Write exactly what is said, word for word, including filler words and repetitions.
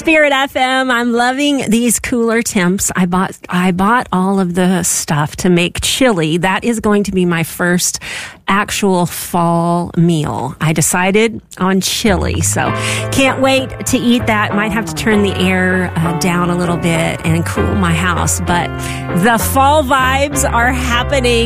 Spirit F M. I'm loving these cooler temps. I bought I bought all of the stuff to make chili. That is going to be my first actual fall meal. I decided on chili, so can't wait to eat that. Might have to turn the air uh, down a little bit and cool my house, but the fall vibes are happening.